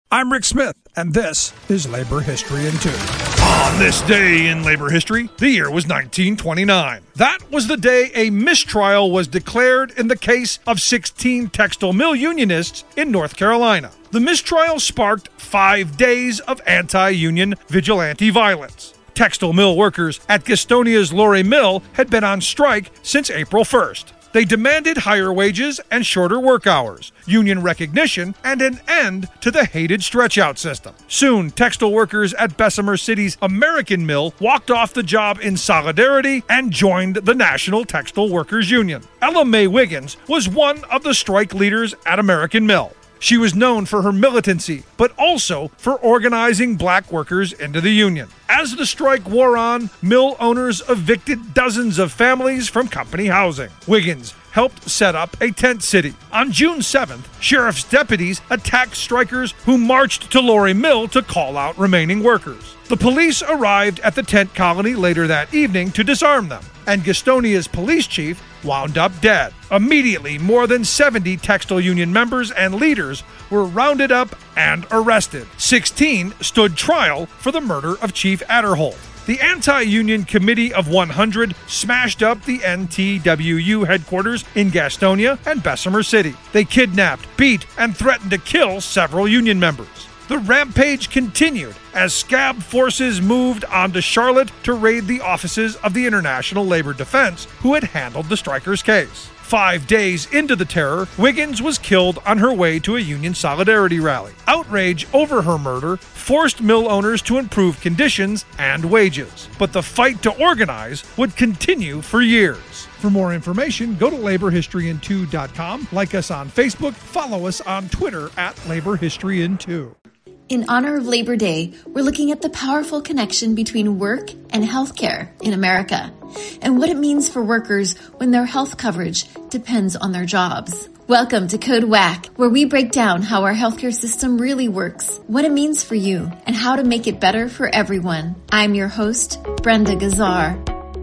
I'm Rick Smith, and this is Labor History in 2. On this day in labor history, the year was 1929. That was the day a mistrial was declared in the case of 16 textile mill unionists in North Carolina. The mistrial sparked 5 days of anti-union vigilante violence. Textile mill workers at Gastonia's Lorry Mill had been on strike since April 1st. They demanded higher wages and shorter work hours, union recognition, and an end to the hated stretch-out system. Soon, textile workers at Bessemer City's American Mill walked off the job in solidarity and joined the National Textile Workers Union. Ella Mae Wiggins was one of the strike leaders at American Mill. She was known for her militancy, but also for organizing black workers into the union. As the strike wore on, mill owners evicted dozens of families from company housing. Wiggins helped set up a tent city. On June 7th, sheriff's deputies attacked strikers who marched to Lorry Mill to call out remaining workers. The police arrived at the tent colony later that evening to disarm them, and Gastonia's police chief wound up dead. Immediately, more than 70 textile union members and leaders were rounded up and arrested. 16 stood trial for the murder of Chief Adderholt. The Anti-Union Committee of 100 smashed up the NTWU headquarters in Gastonia and Bessemer City. They kidnapped, beat, and threatened to kill several union members. The rampage continued as scab forces moved on to Charlotte to raid the offices of the International Labor Defense, who had handled the strikers' case. 5 days into the terror, Wiggins was killed on her way to a union solidarity rally. Outrage over her murder forced mill owners to improve conditions and wages. But the fight to organize would continue for years. For more information, go to laborhistoryin2.com, like us on Facebook, follow us on Twitter at laborhistoryin2. In honor of Labor Day, we're looking at the powerful connection between work and healthcare in America, and what it means for workers when their health coverage depends on their jobs. Welcome to Code WAC, where we break down how our healthcare system really works, what it means for you, and how to make it better for everyone. I'm your host, Brenda Gazzar.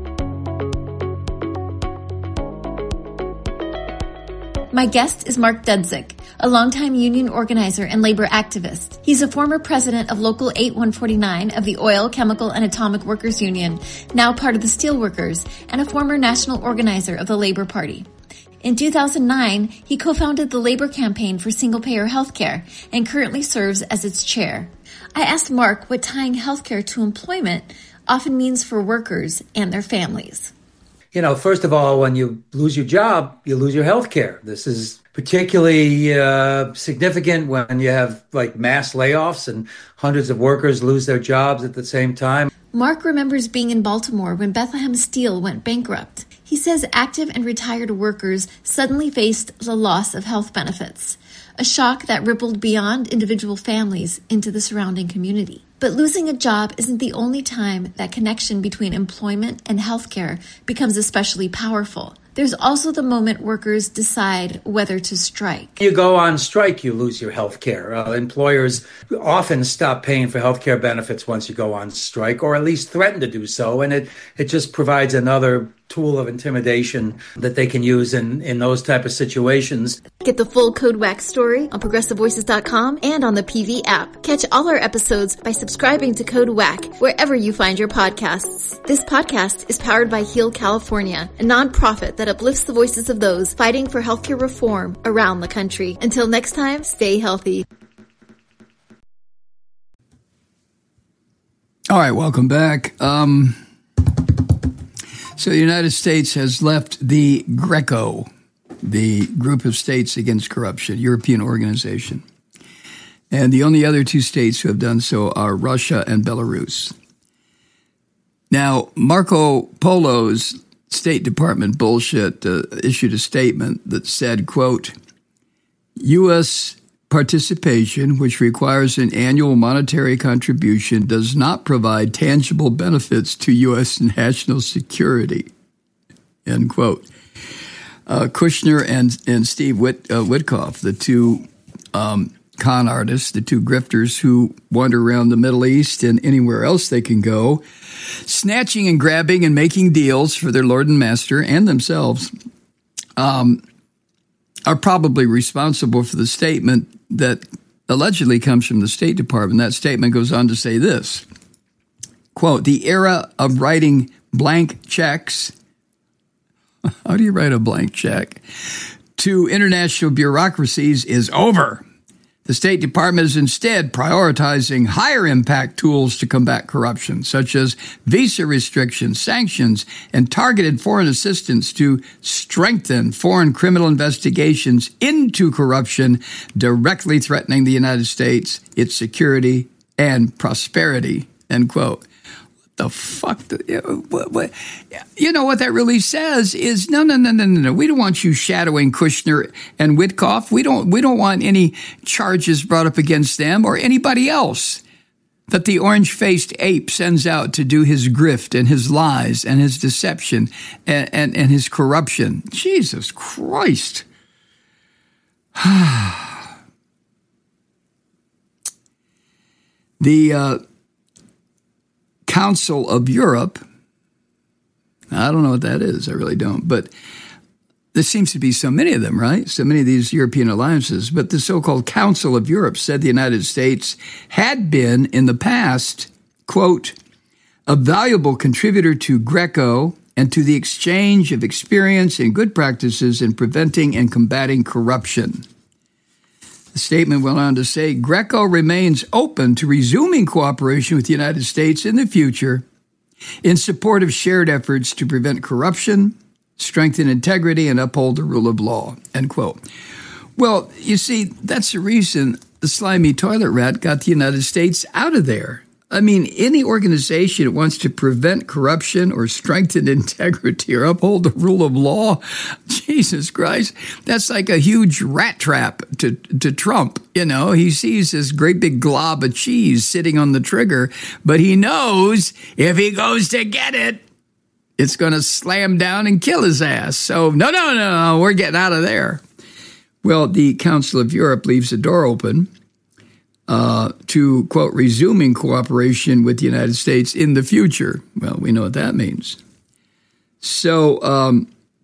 My guest is Mark Dudzik, a longtime union organizer and labor activist. He's a former president of Local 8149 of the Oil, Chemical, and Atomic Workers Union, now part of the Steelworkers, and a former national organizer of the Labor Party. In 2009, he co-founded the Labor Campaign for Single-Payer Healthcare and currently serves as its chair. I asked Mark what tying healthcare to employment often means for workers and their families. You know, first of all, when you lose your job, you lose your health care. This is particularly significant when you have like mass layoffs and hundreds of workers lose their jobs at the same time. Mark remembers being in Baltimore when Bethlehem Steel went bankrupt. He says active and retired workers suddenly faced the loss of health benefits, a shock that rippled beyond individual families into the surrounding community. But losing a job isn't the only time that connection between employment and healthcare becomes especially powerful. There's also the moment workers decide whether to strike. You go on strike, you lose your health care. Employers often stop paying for health care benefits once you go on strike, or at least threaten to do so. And it just provides another tool of intimidation that they can use in those type of situations. Get the full Code WAC story on ProgressiveVoices.com and on the PV app. Catch all our episodes by subscribing to Code WAC wherever you find your podcasts. This podcast is powered by Heal California, a nonprofit that uplifts the voices of those fighting for healthcare reform around the country. Until next time, stay healthy. All right, welcome back. So the United States has left the GRECO, the Group of States Against Corruption, European organization. And the only other two states who have done so are Russia and Belarus. Now, Marco Polo's State Department bullshit issued a statement that said, quote, U.S. participation, which requires an annual monetary contribution, does not provide tangible benefits to U.S. national security, end quote. Kushner and Steve Witkoff, the two con artists, the two grifters who wander around the Middle East and anywhere else they can go, snatching and grabbing and making deals for their lord and master and themselves, are probably responsible for the statement that allegedly comes from the State Department. That statement goes on to say this, quote, "The era of writing blank checks," how do you write a blank check, "to international bureaucracies is over. The State Department is instead prioritizing higher impact tools to combat corruption, such as visa restrictions, sanctions, and targeted foreign assistance to strengthen foreign criminal investigations into corruption directly threatening the United States, its security, and prosperity," end quote. The fuck? You know what that really says is no. We don't want you shadowing Kushner and Witkoff. We don't want any charges brought up against them or anybody else that the orange-faced ape sends out to do his grift and his lies and his deception and his corruption. Jesus Christ. The Council of Europe, I don't know what that is, I really don't, but there seems to be so many of them, right? So many of these European alliances, but the so-called Council of Europe said the United States had been, in the past, quote, "a valuable contributor to GRECO and to the exchange of experience and good practices in preventing and combating corruption." The statement went on to say, "GRECO remains open to resuming cooperation with the United States in the future in support of shared efforts to prevent corruption, strengthen integrity, and uphold the rule of law," end quote. Well, you see, that's the reason the slimy toilet rat got the United States out of there. I mean, any organization that wants to prevent corruption or strengthen integrity or uphold the rule of law, Jesus Christ, that's like a huge rat trap to Trump. You know, he sees this great big glob of cheese sitting on the trigger, but he knows if he goes to get it, it's going to slam down and kill his ass. So, no, we're getting out of there. Well, the Council of Europe leaves the door open to, quote, "resuming cooperation with the United States in the future." Well, we know what that means. So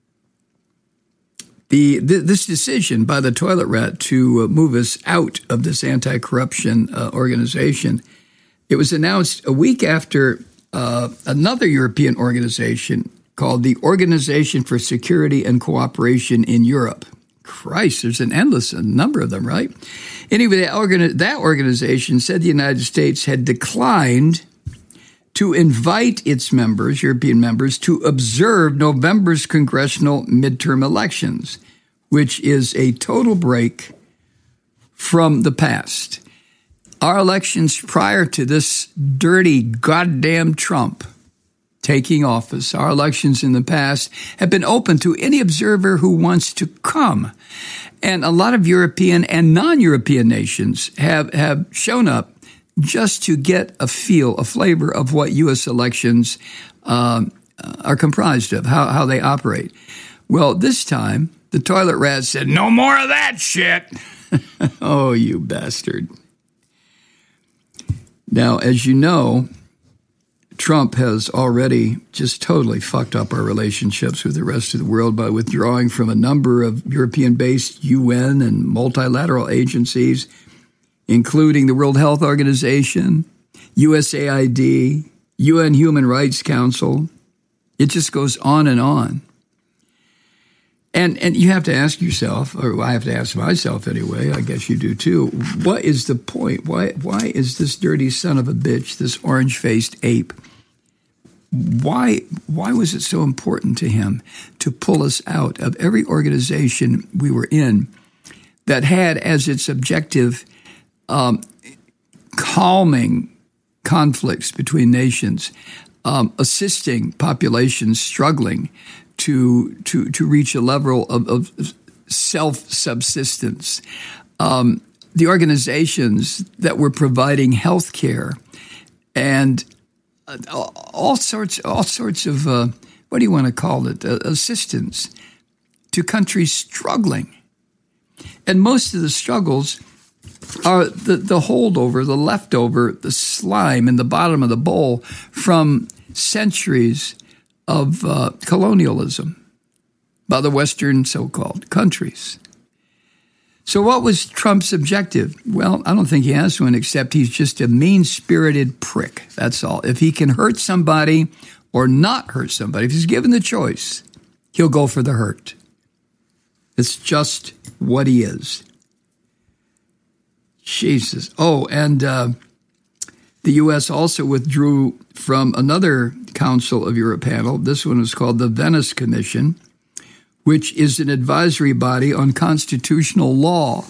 this decision by the toilet rat to move us out of this anti-corruption organization, it was announced a week after another European organization called the Organization for Security and Cooperation in Europe. Christ, there's an endless number of them, right? Anyway, that organization said the United States had declined to invite its members, European members, to observe November's congressional midterm elections, which is a total break from the past. Our elections prior to this dirty goddamn Trump taking office, our elections in the past have been open to any observer who wants to come. And a lot of European and non-European nations have shown up just to get a flavor of what U.S. elections are comprised of, how they operate. Well, this time, the toilet rat said, "No more of that shit." Oh, you bastard. Now, as you know, Trump has already just totally fucked up our relationships with the rest of the world by withdrawing from a number of European-based UN and multilateral agencies, including the World Health Organization, USAID, UN Human Rights Council. It just goes on and on. And you have to ask yourself, or I have to ask myself anyway, I guess you do too, what is the point? Why is this dirty son of a bitch, this orange-faced ape, why was it so important to him to pull us out of every organization we were in that had as its objective calming conflicts between nations, assisting populations struggling to reach a level of self-subsistence, the organizations that were providing health care and all sorts of what do you want to call it, assistance to countries struggling. And most of the struggles are the holdover, the leftover, the slime in the bottom of the bowl from centuries of colonialism by the Western so-called countries. So what was Trump's objective? Well, I don't think he has one, except he's just a mean-spirited prick. That's all. If he can hurt somebody or not hurt somebody, if he's given the choice, he'll go for the hurt. It's just what he is. Jesus. Oh, and the U.S. also withdrew from another Council of Europe panel. This one is called the Venice Commission, which is an advisory body on constitutional law.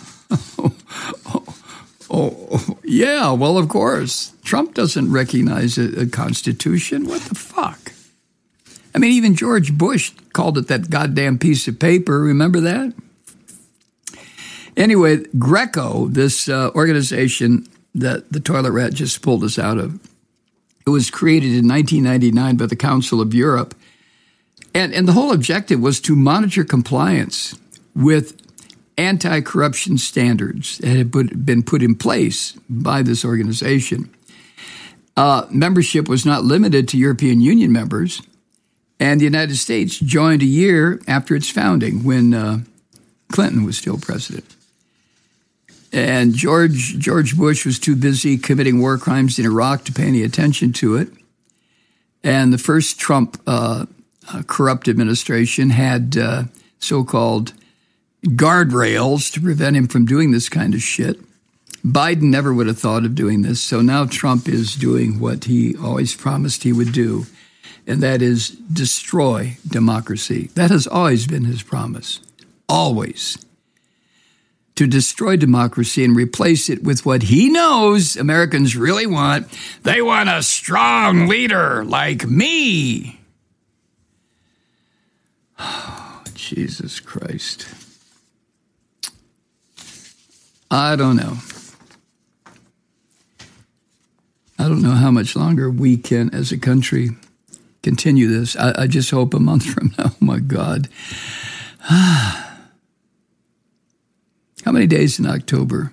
Yeah, well, of course. Trump doesn't recognize a constitution. What the fuck? I mean, even George Bush called it that goddamn piece of paper. Remember that? Anyway, Greco, this organization that the toilet rat just pulled us out of, it was created in 1999 by the Council of Europe. And the whole objective was to monitor compliance with anti-corruption standards that had been put in place by this organization. Membership was not limited to European Union members, and the United States joined a year after its founding when Clinton was still president. And George Bush was too busy committing war crimes in Iraq to pay any attention to it. And the first Trump corrupt administration had so-called guardrails to prevent him from doing this kind of shit. Biden never would have thought of doing this. So now Trump is doing what he always promised he would do, and that is destroy democracy. That has always been his promise. Always. To destroy democracy and replace it with what he knows Americans really want. They want a strong leader like me. Oh, Jesus Christ. I don't know. I don't know how much longer we can, as a country, continue this. I just hope a month from now, oh my God. How many days in October?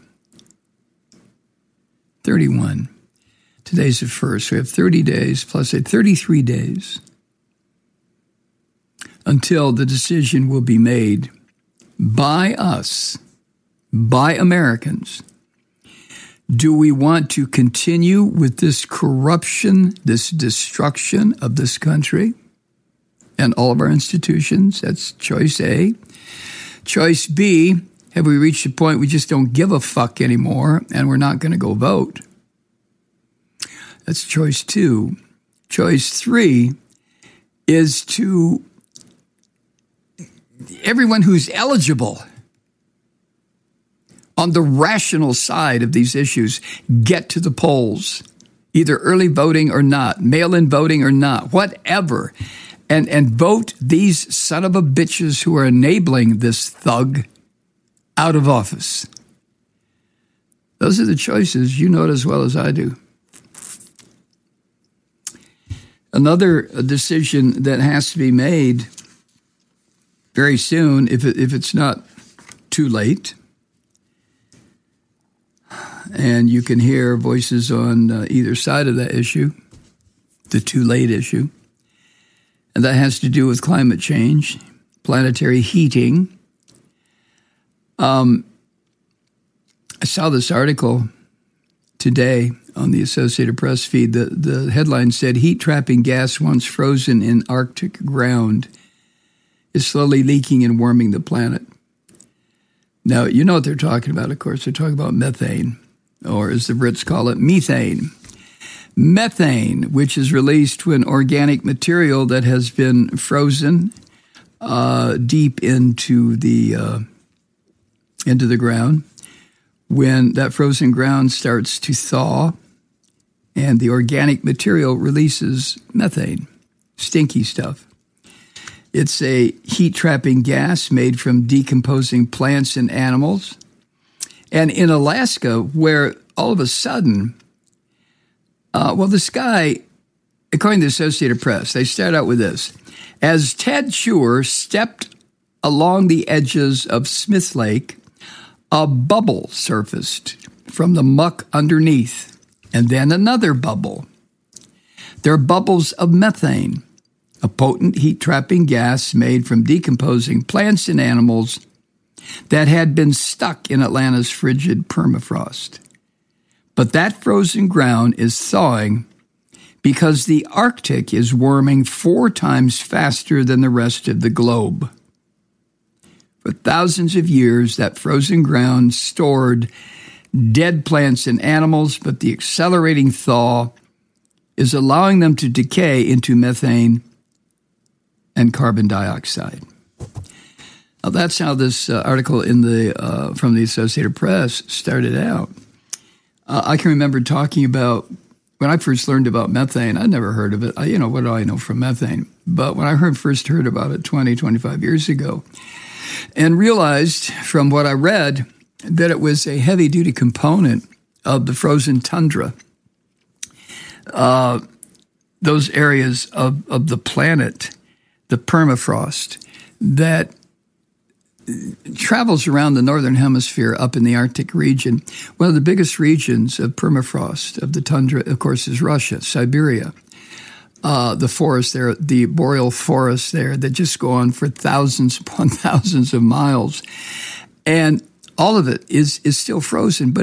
31. Today's the 1st. We have 30 days plus 33 days until the decision will be made by us, by Americans. Do we want to continue with this corruption, this destruction of this country and all of our institutions? That's choice A. Choice B, have we reached a point we just don't give a fuck anymore and we're not going to go vote? That's choice 2. Choice 3 is to everyone who's eligible on the rational side of these issues, get to the polls, either early voting or not, mail-in voting or not, whatever, and vote these son of a bitches who are enabling this thug out of office. Those are the choices. You know it as well as I do. Another decision that has to be made very soon, if it's not too late, and you can hear voices on either side of that issue, the too late issue, and that has to do with climate change, planetary heating. I saw this article today on the Associated Press feed. The headline said, heat-trapping gas once frozen in Arctic ground is slowly leaking and warming the planet. Now, you know what they're talking about, of course. They're talking about methane, or as the Brits call it, methane. Methane, which is released when organic material that has been frozen deep into the ground, when that frozen ground starts to thaw and the organic material releases methane, stinky stuff. It's a heat-trapping gas made from decomposing plants and animals. And in Alaska, where all of a sudden, this guy, according to the Associated Press, they start out with this. As Ted Schuer stepped along the edges of Smith Lake, a bubble surfaced from the muck underneath, and then another bubble. They're bubbles of methane, a potent heat-trapping gas made from decomposing plants and animals that had been stuck in Atlanta's frigid permafrost. But that frozen ground is thawing because the Arctic is warming 4 times faster than the rest of the globe. For thousands of years, that frozen ground stored dead plants and animals, but the accelerating thaw is allowing them to decay into methane and carbon dioxide. Now, that's how this article in the from the Associated Press started out. I can remember talking about, when I first learned about methane, I'd never heard of it. What do I know from methane? But when I first heard about it 20, 25 years ago, and realized from what I read that it was a heavy-duty component of the frozen tundra, those areas of the planet, the permafrost, that travels around the northern hemisphere up in the Arctic region. One of the biggest regions of permafrost, of the tundra, of course, is Russia, Siberia. The forest there, the boreal forests there that just go on for thousands upon thousands of miles. And all of it is still frozen, but